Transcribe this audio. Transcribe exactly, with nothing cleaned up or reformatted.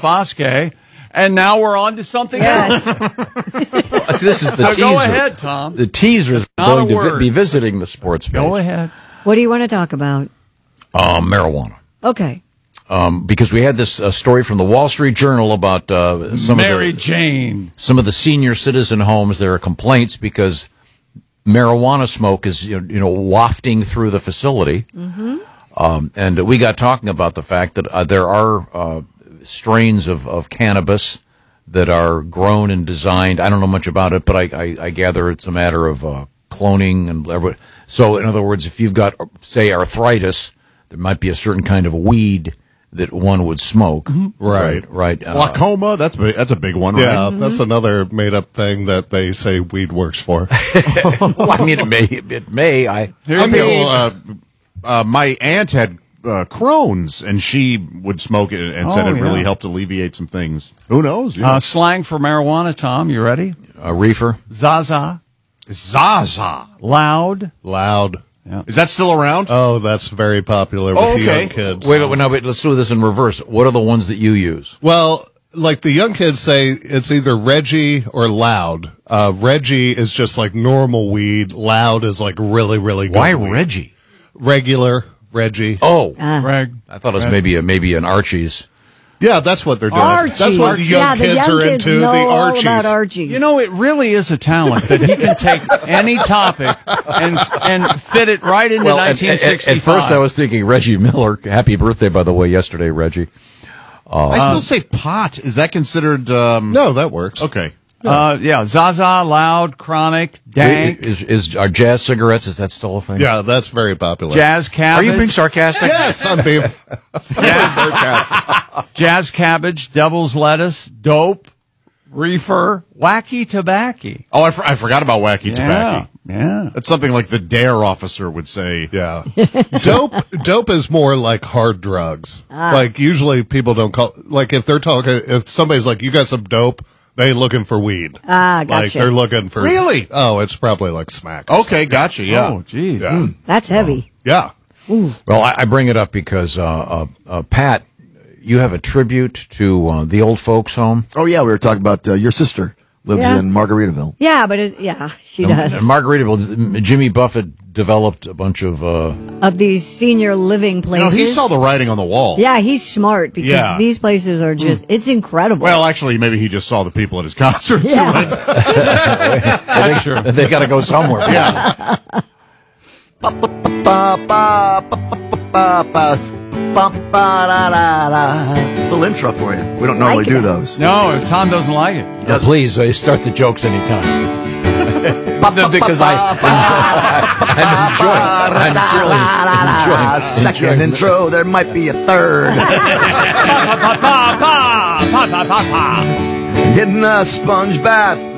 Foskey. And now we're on to something Yes. else. Well, see, this is the Now, teaser. go ahead, Tom. The teaser is Not going a to word. vi- be visiting the sports page. Go ahead. What do you want to talk about? Uh, marijuana. Okay. Um, because we had this uh, story from the Wall Street Journal about uh, some Mary of the Jane. some of the senior citizen homes. There are complaints because marijuana smoke is you know, you know wafting through the facility. Mm-hmm. Um, and we got talking about the fact that uh, there are uh, strains of, of cannabis that are grown and designed. I don't know much about it, but I, I, I gather it's a matter of uh, cloning and everything. So, in other words, if you've got, say, arthritis, there might be a certain kind of weed that one would smoke. Mm-hmm. Right. Right. Uh, Glaucoma, that's big, that's a big one, right? Yeah, Mm-hmm. that's another made-up thing that they say weed works for. well, I mean, it may. It may. I. Some people, uh, uh, my aunt had uh, Crohn's, and she would smoke it and said Oh, it really yeah. helped alleviate some things. Who knows? Yeah. Uh, slang for marijuana, Tom. You ready? A reefer. Zaza. Zaza. Loud. Loud. Is that still around? Oh, that's very popular with Oh, the okay. young kids. Wait, wait, no, wait, let's do this in reverse. What are the ones that you use? Well, like the young kids say, it's either Reggie or Loud. Uh, Reggie is just like normal weed. Loud is like really, really good Why weed. Reggie? Regular Reggie. Oh, Greg. I thought it was maybe a, maybe an Archie's. Yeah, that's what they're doing. Archies. That's what the young yeah, the kids young are kids into, know the all Archies. about Archies. You know, it really is a talent that he can take any topic and and fit it right into Well, at, nineteen at, sixty-five. at first I was thinking Reggie Miller. Happy birthday, by the way, yesterday, Reggie. I still say pot. Is that considered? Um, No, that works. Okay. Uh, yeah, Zaza, Loud, Chronic, Dank, Is, is are jazz cigarettes? Is that still a thing? Yeah, that's very popular. Jazz Are Cabbage. you being sarcastic? Yes, I'm being Jazz Cabbage, Devil's Lettuce, Dope, Reefer, Wacky Tobacco. Oh, I, for, I forgot about wacky Yeah, tobacco. yeah. That's something like the dare officer would say. Yeah. dope dope is more like hard drugs. Ah. Like usually people don't call like if they're talking if somebody's like you got some dope, they looking for weed. Ah, Like gotcha. they're looking for Really? Oh, it's probably like smack. Okay, gotcha. Yeah. Oh, geez. Yeah. That's heavy. Yeah. Well, I, I bring it up because uh, uh, uh, Pat, you have a tribute to uh, the old folks' home. Oh, yeah, we were talking about uh, your sister lives Yeah. in Margaritaville. Yeah, but it, yeah, she In does. Margaritaville, Jimmy Buffett developed a bunch of. Uh, Of these senior living You know, places. he saw the writing on the wall. Yeah, he's smart because Yeah. these places are just, it's incredible. Well, actually, maybe he just saw the people at his concerts. Yeah. That's true. they got to go somewhere. Yeah. Ba, ba, ba, ba, ba, ba, ba, da, da, da. Little intro for you. We don't normally Like do it. those. No, Tom doesn't like it. Uh, please uh, start the jokes anytime. because I, I'm enjoying. I'm certainly enjoying. Second enjoying- intro, there might be a third. Pa, pa, pa, pa, pa, pa, pa, pa. Getting a sponge bath